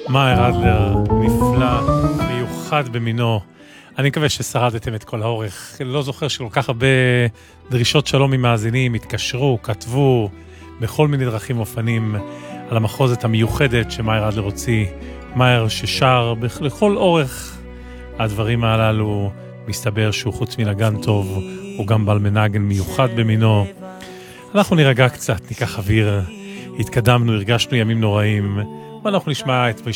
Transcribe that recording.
מאיר אדלר, נפלא, מיוחד במינו. אני מקווה ששרדתם את כל האורך. לא זוכר שכל כך הרבה דרישות שלום ממאזינים, התקשרו, כתבו, בכל מיני דרכים אופנים, על המחוזת המיוחדת שמאיר אדלר הוציא. מאיר ששר לכל אורך הדברים הללו. מסתבר שהוא חוץ מנגן טוב, הוא גם בעל מנגן מיוחד במינו. אנחנו נירגע קצת, ניקח אוויר. התקדמנו, הרגשנו ימים נוראים, ואנחנו נשמע את